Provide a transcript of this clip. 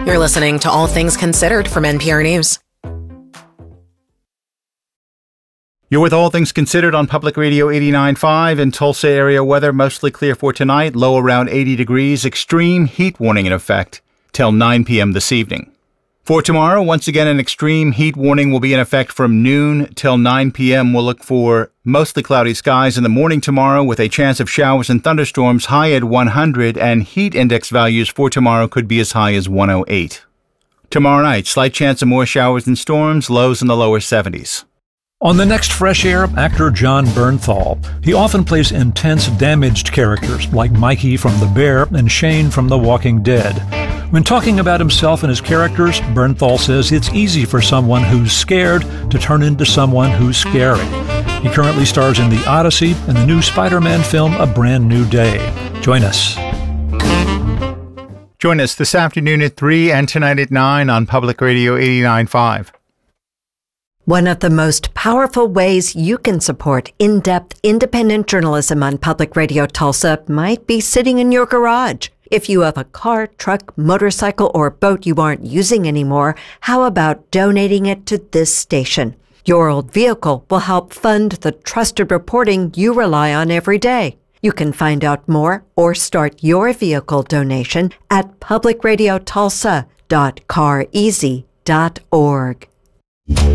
You're listening to All Things Considered from NPR News. You're with All Things Considered on Public Radio 89.5. In Tulsa area weather, mostly clear for tonight, low around 80 degrees, extreme heat warning in effect till 9 p.m. this evening. For tomorrow, once again, an extreme heat warning will be in effect from noon till 9 p.m. We'll look for mostly cloudy skies in the morning tomorrow with a chance of showers and thunderstorms high at 100, and heat index values for tomorrow could be as high as 108. Tomorrow night, slight chance of more showers and storms, lows in the lower 70s. On the next Fresh Air, actor Jon Bernthal. He often plays intense, damaged characters like Mikey from The Bear and Shane from The Walking Dead. When talking about himself and his characters, Bernthal says it's easy for someone who's scared to turn into someone who's scary. He currently stars in The Odyssey and the new Spider-Man film, A Brand New Day. Join us. Join us this afternoon at 3 and tonight at 9 on Public Radio 89.5. One of the most powerful ways you can support in-depth, independent journalism on Public Radio Tulsa might be sitting in your garage. If you have a car, truck, motorcycle, or boat you aren't using anymore, how about donating it to this station? Your old vehicle will help fund the trusted reporting you rely on every day. You can find out more or start your vehicle donation at publicradiotulsa.careasy.org.